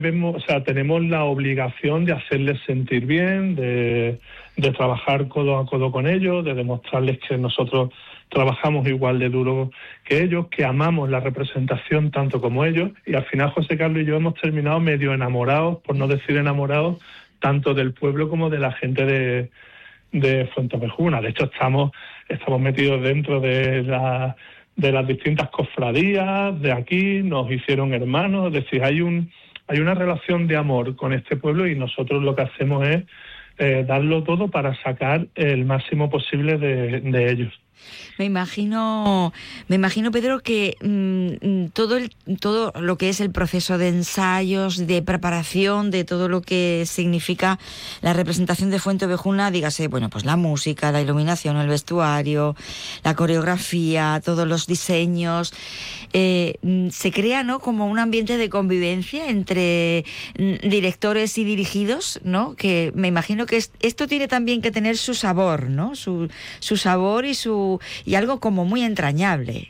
o sea, tenemos la obligación de hacerles sentir bien, de trabajar codo a codo con ellos, de demostrarles que nosotros trabajamos igual de duro que ellos, que amamos la representación tanto como ellos, y al final José Carlos y yo hemos terminado medio enamorados, por no decir enamorados, tanto del pueblo como de la gente de Fuenteovejuna. De hecho, estamos metidos dentro de las distintas cofradías de aquí, nos hicieron hermanos, es decir, hay una relación de amor con este pueblo, y nosotros lo que hacemos es darlo todo para sacar el máximo posible de ellos. Me imagino, Pedro, que todo lo que es el proceso de ensayos, de preparación, de todo lo que significa la representación de Fuenteovejuna, dígase, bueno, pues la música, la iluminación, el vestuario, la coreografía, todos los diseños, se crea, ¿no?, como un ambiente de convivencia entre directores y dirigidos, ¿no? Que me imagino que esto tiene también que tener su sabor, ¿no? Su sabor y algo como muy entrañable.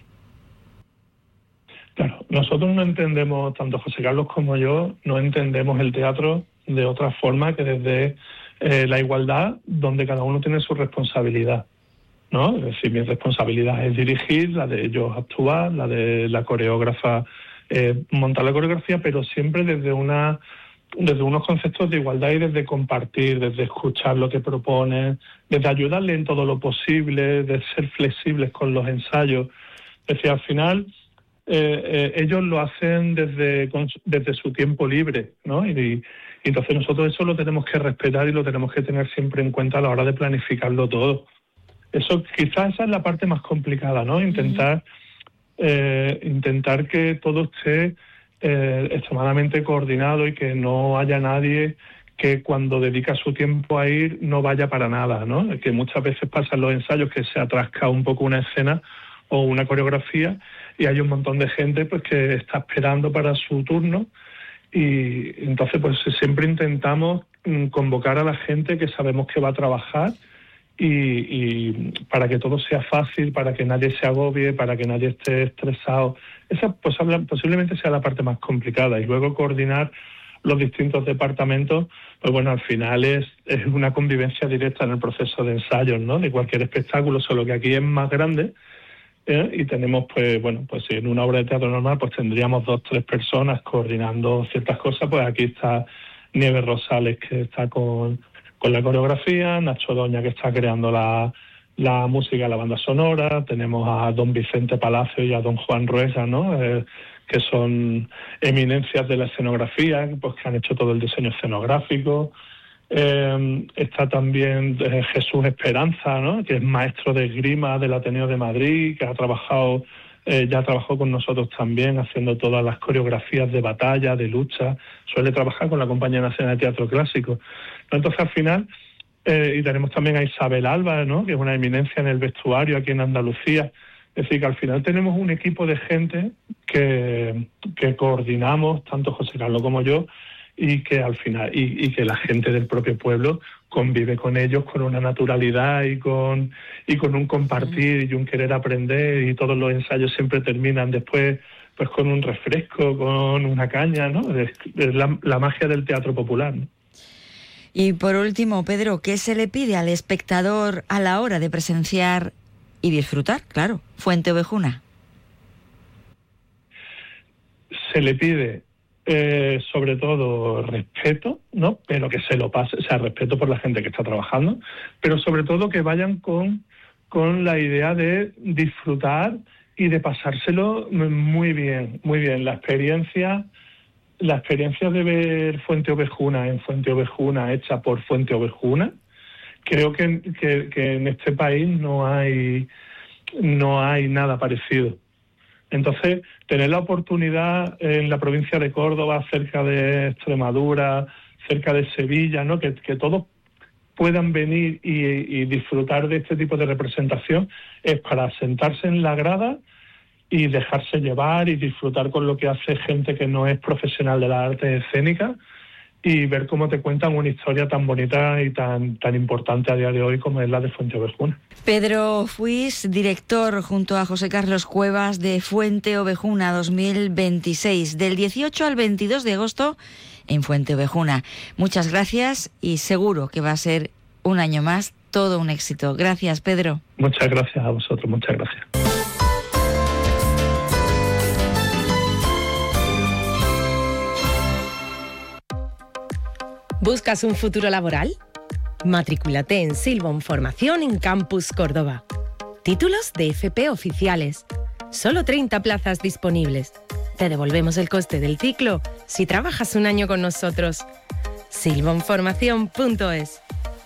Claro, nosotros no entendemos, tanto José Carlos como yo, no entendemos el teatro de otra forma que desde la igualdad, donde cada uno tiene su responsabilidad, ¿no? Es decir, mi responsabilidad es dirigir, la de ellos actuar, la de la coreógrafa montar la coreografía, pero siempre desde unos conceptos de igualdad y desde compartir, desde escuchar lo que proponen, desde ayudarle en todo lo posible, de ser flexibles con los ensayos. Es decir, al final ellos lo hacen desde su tiempo libre, ¿no? Y entonces nosotros eso lo tenemos que respetar y lo tenemos que tener siempre en cuenta a la hora de planificarlo todo. Eso, quizás esa es la parte más complicada, ¿no? Intentar que todo esté extremadamente coordinado y que no haya nadie que cuando dedica su tiempo a ir no vaya para nada, ¿no? Que muchas veces pasan los ensayos que se atrasca un poco una escena o una coreografía y hay un montón de gente pues que está esperando para su turno, y entonces pues siempre intentamos convocar a la gente que sabemos que va a trabajar y para que todo sea fácil, para que nadie se agobie, para que nadie esté estresado. Esa posiblemente sea la parte más complicada, y luego coordinar los distintos departamentos, pues bueno, al final es una convivencia directa en el proceso de ensayos, ¿no?, de cualquier espectáculo, solo que aquí es más grande, y tenemos, pues bueno, pues si en una obra de teatro normal pues tendríamos 2 o 3 personas coordinando ciertas cosas, pues aquí está Nieves Rosales, que está con la coreografía, Nacho Doña, que está creando la música, la banda sonora, tenemos a don Vicente Palacio y a don Juan Ruesa, ¿no?, que son eminencias de la escenografía, pues que han hecho todo el diseño escenográfico. Está también Jesús Esperanza, ¿no?, que es maestro de esgrima del Ateneo de Madrid, que ya trabajó con nosotros también haciendo todas las coreografías de batalla, de lucha, suele trabajar con la Compañía Nacional de Teatro Clásico. Entonces al final, y tenemos también a Isabel Alba, ¿no?, que es una eminencia en el vestuario aquí en Andalucía. Es decir, que al final tenemos un equipo de gente que coordinamos, tanto José Carlos como yo, y que al final y que la gente del propio pueblo convive con ellos con una naturalidad y con un compartir y un querer aprender, y todos los ensayos siempre terminan después pues con un refresco, con una caña, ¿no? Es la magia del teatro popular, ¿no? Y por último, Pedro, ¿qué se le pide al espectador a la hora de presenciar y disfrutar, claro, Fuenteovejuna? Se le pide sobre todo respeto, ¿no?, pero que se lo pase, o sea, respeto por la gente que está trabajando, pero sobre todo que vayan con la idea de disfrutar y de pasárselo muy bien, muy bien. La experiencia de ver Fuenteovejuna en Fuenteovejuna, hecha por Fuenteovejuna, creo que en este país no hay nada parecido. Entonces, tener la oportunidad en la provincia de Córdoba, cerca de Extremadura, cerca de Sevilla, ¿no?, que todos puedan venir y disfrutar de este tipo de representación, es para sentarse en la grada y dejarse llevar y disfrutar con lo que hace gente que no es profesional de las artes escénicas, y ver cómo te cuentan una historia tan bonita y tan importante a día de hoy como es la de Fuente Ovejuna. Pedro Fuis, director junto a José Carlos Cuevas de Fuente Ovejuna 2026, del 18 al 22 de agosto en Fuente Ovejuna. Muchas gracias y seguro que va a ser un año más todo un éxito. Gracias, Pedro. Muchas gracias a vosotros, muchas gracias. ¿Buscas un futuro laboral? Matrículate en Silbon Formación en Campus Córdoba. Títulos de FP oficiales. Solo 30 plazas disponibles. Te devolvemos el coste del ciclo si trabajas un año con nosotros. silbonformación.es.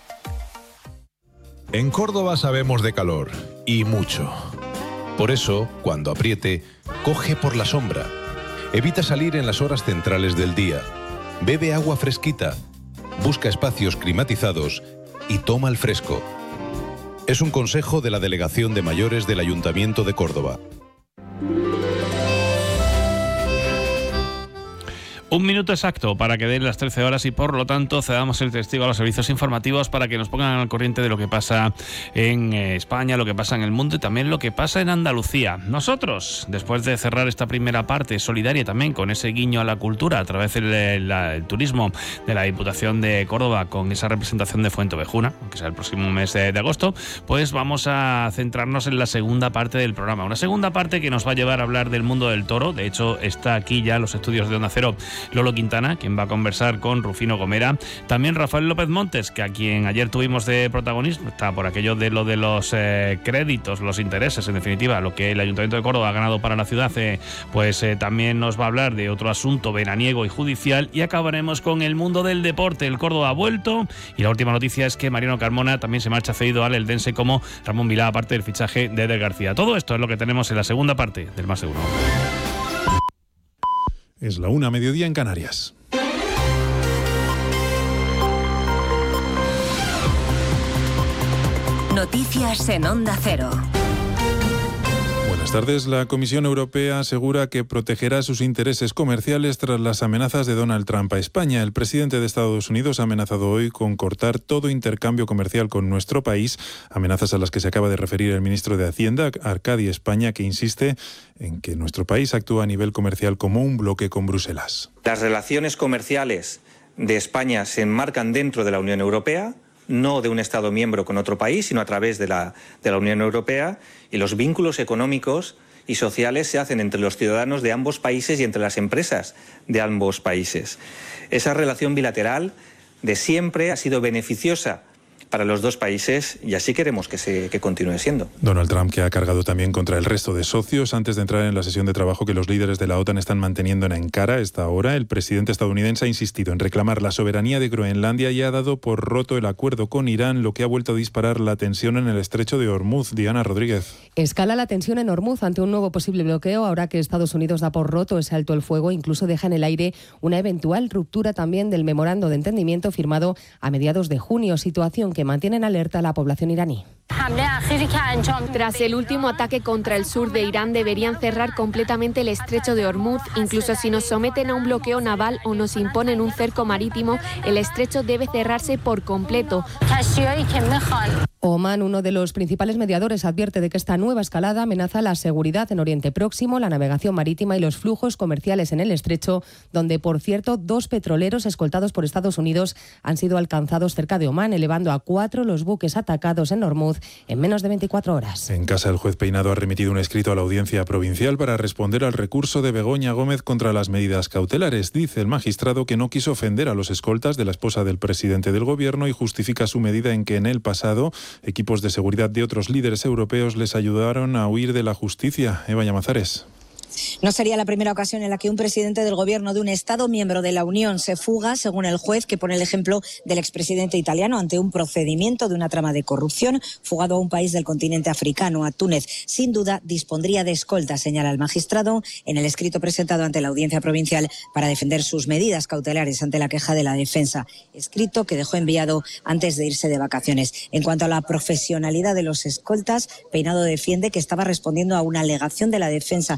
En Córdoba sabemos de calor, y mucho. Por eso, cuando apriete, coge por la sombra. Evita salir en las horas centrales del día. Bebe agua fresquita. Busca espacios climatizados y toma el fresco. Es un consejo de la Delegación de Mayores del Ayuntamiento de Córdoba. Un minuto exacto para que den las 13 horas y por lo tanto cedamos el testigo a los servicios informativos para que nos pongan al corriente de lo que pasa en España, lo que pasa en el mundo y también lo que pasa en Andalucía. Nosotros, después de cerrar esta primera parte solidaria también con ese guiño a la cultura a través del turismo de la Diputación de Córdoba con esa representación de Fuente Ovejuna, que sea el próximo mes de agosto, pues vamos a centrarnos en la segunda parte del programa. Una segunda parte que nos va a llevar a hablar del mundo del toro. De hecho, está aquí ya en los estudios de Onda Cero Lolo Quintana, quien va a conversar con Rufino Gomera. También Rafael López Montes, que a quien ayer tuvimos de protagonista, está por aquello de lo de los créditos, los intereses, en definitiva, lo que el Ayuntamiento de Córdoba ha ganado para la ciudad, también nos va a hablar de otro asunto veraniego y judicial. Y acabaremos con el mundo del deporte. El Córdoba ha vuelto y la última noticia es que Mariano Carmona también se marcha cedido al Eldense como Ramón Vilá, aparte del fichaje de Eder García. Todo esto es lo que tenemos en la segunda parte del Más de Uno. Es la 1:00 mediodía en Canarias. Noticias en Onda Cero. Buenas tardes. La Comisión Europea asegura que protegerá sus intereses comerciales tras las amenazas de Donald Trump a España. El presidente de Estados Unidos ha amenazado hoy con cortar todo intercambio comercial con nuestro país, amenazas a las que se acaba de referir el ministro de Hacienda, Arcadi España, que insiste en que nuestro país actúa a nivel comercial como un bloque con Bruselas. Las relaciones comerciales de España se enmarcan dentro de la Unión Europea, no de un Estado miembro con otro país, sino a través de la Unión Europea, y los vínculos económicos y sociales se hacen entre los ciudadanos de ambos países y entre las empresas de ambos países. Esa relación bilateral de siempre ha sido beneficiosa para los dos países y así queremos que continúe siendo. Donald Trump, que ha cargado también contra el resto de socios antes de entrar en la sesión de trabajo que los líderes de la OTAN están manteniendo en Ankara a esta hora. El presidente estadounidense ha insistido en reclamar la soberanía de Groenlandia y ha dado por roto el acuerdo con Irán, lo que ha vuelto a disparar la tensión en el estrecho de Hormuz. Diana Rodríguez. Escala la tensión en Hormuz ante un nuevo posible bloqueo ahora que Estados Unidos da por roto ese alto el fuego, incluso deja en el aire una eventual ruptura también del memorando de entendimiento firmado a mediados de junio, situación que mantiene en alerta a la población iraní. Tras el último ataque contra el sur de Irán, deberían cerrar completamente el estrecho de Hormuz. Incluso si nos someten a un bloqueo naval o nos imponen un cerco marítimo, el estrecho debe cerrarse por completo. Omán, uno de los principales mediadores, advierte de que esta nueva escalada amenaza la seguridad en Oriente Próximo, la navegación marítima y los flujos comerciales en el estrecho, donde, por cierto, 2 petroleros escoltados por Estados Unidos han sido alcanzados cerca de Omán, elevando a 4 los buques atacados en Hormuz en menos de 24 horas. En casa, el juez Peinado ha remitido un escrito a la Audiencia Provincial para responder al recurso de Begoña Gómez contra las medidas cautelares. Dice el magistrado que no quiso ofender a los escoltas de la esposa del presidente del Gobierno y justifica su medida en que en el pasado equipos de seguridad de otros líderes europeos les ayudaron a huir de la justicia. Eva Llamazares. No sería la primera ocasión en la que un presidente del gobierno de un Estado miembro de la Unión se fuga, según el juez, que pone el ejemplo del expresidente italiano ante un procedimiento de una trama de corrupción, fugado a un país del continente africano, a Túnez. Sin duda dispondría de escolta, señala el magistrado en el escrito presentado ante la Audiencia Provincial para defender sus medidas cautelares ante la queja de la defensa. Escrito que dejó enviado antes de irse de vacaciones. En cuanto a la profesionalidad de los escoltas, Peinado defiende que estaba respondiendo a una alegación de la defensa y aclara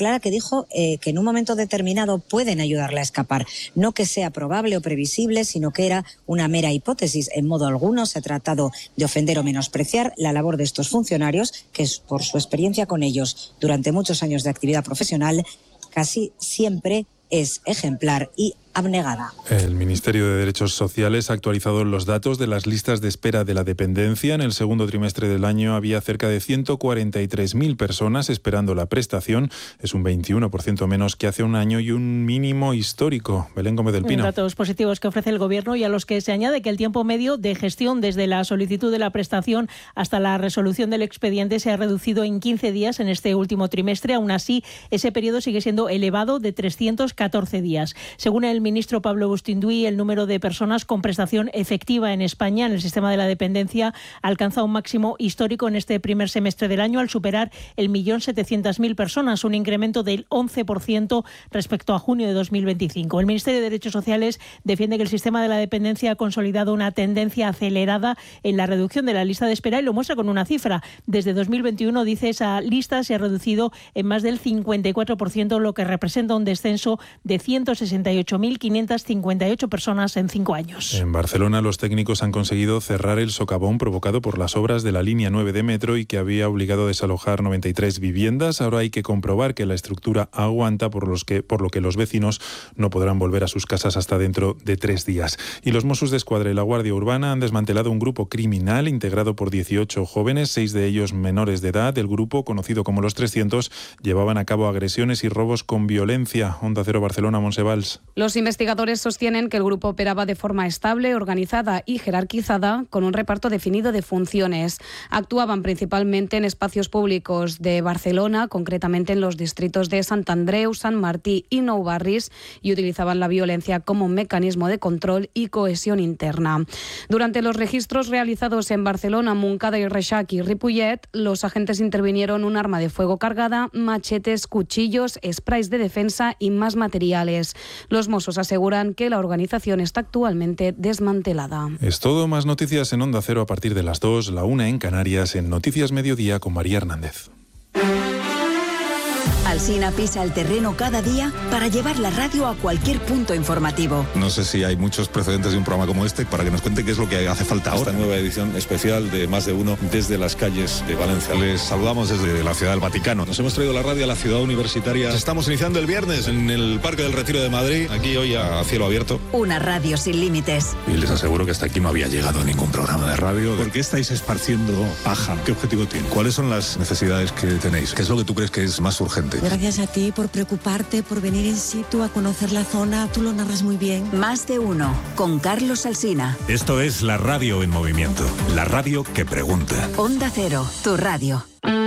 aclara que dijo que en un momento determinado pueden ayudarle a escapar. No que sea probable o previsible, sino que era una mera hipótesis. En modo alguno se ha tratado de ofender o menospreciar la labor de estos funcionarios, que es por su experiencia con ellos durante muchos años de actividad profesional, casi siempre es ejemplar y abnegada. El Ministerio de Derechos Sociales ha actualizado los datos de las listas de espera de la dependencia. En el segundo trimestre del año había cerca de 143.000 personas esperando la prestación. Es un 21% menos que hace un año y un mínimo histórico. Belén Gómez del Pino. Datos positivos que ofrece el Gobierno y a los que se añade que el tiempo medio de gestión desde la solicitud de la prestación hasta la resolución del expediente se ha reducido en 15 días en este último trimestre. Aún así, ese periodo sigue siendo elevado de 314 días. Según el ministro Pablo Bustinduy, el número de personas con prestación efectiva en España en el sistema de la dependencia alcanza un máximo histórico en este primer semestre del año al superar el 1.700.000 personas, un incremento del 11% respecto a junio de 2025. El Ministerio de Derechos Sociales defiende que el sistema de la dependencia ha consolidado una tendencia acelerada en la reducción de la lista de espera y lo muestra con una cifra. Desde 2021, dice, esa lista se ha reducido en más del 54%, lo que representa un descenso de 168.558 personas en 5 años. En Barcelona, los técnicos han conseguido cerrar el socavón provocado por las obras de la línea 9 de metro y que había obligado a desalojar 93 viviendas. Ahora hay que comprobar que la estructura aguanta, por lo que los vecinos no podrán volver a sus casas hasta dentro de 3 días. Y los Mossos d'Esquadra y la Guardia Urbana han desmantelado un grupo criminal integrado por 18 jóvenes, 6 de ellos menores de edad. El grupo, conocido como Los 300, llevaban a cabo agresiones y robos con violencia. Onda Cero Barcelona, Montsevals. Los investigadores sostienen que el grupo operaba de forma estable, organizada y jerarquizada, con un reparto definido de funciones. Actuaban principalmente en espacios públicos de Barcelona, concretamente en los distritos de Sant Andreu, Sant Martí y Nou Barris, y utilizaban la violencia como mecanismo de control y cohesión interna. Durante los registros realizados en Barcelona, Montcada y Reixac y Ripollet, los agentes intervinieron un arma de fuego cargada, machetes, cuchillos, sprays de defensa y más materiales. Los Mossos aseguran que la organización está actualmente desmantelada. Es todo, más noticias en Onda Cero a partir de las 2, la 1 en Canarias, en Noticias Mediodía con María Hernández. Alsina pisa el terreno cada día para llevar la radio a cualquier punto informativo. No sé si hay muchos precedentes de un programa como este para que nos cuente qué es lo que hace falta ahora. Esta nueva edición especial de Más de Uno desde las calles de Valencia. Les saludamos desde la Ciudad del Vaticano. Nos hemos traído la radio a la ciudad universitaria. Estamos iniciando el viernes en el Parque del Retiro de Madrid, aquí hoy a cielo abierto. Una radio sin límites. Y les aseguro que hasta aquí no había llegado ningún programa de radio. ¿Por qué estáis esparciendo paja? ¿Qué objetivo tiene? ¿Cuáles son las necesidades que tenéis? ¿Qué es lo que tú crees que es más urgente? Gracias a ti por preocuparte, por venir in situ a conocer la zona. Tú lo narras muy bien. Más de Uno, con Carlos Alsina. Esto es la radio en movimiento. La radio que pregunta. Onda Cero, tu radio.